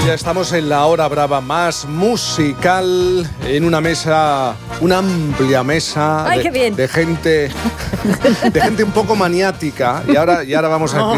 ya estamos en la hora brava más musical, en una mesa, una amplia mesa. ¡Ay, qué bien! de gente un poco maniática. Y ahora vamos a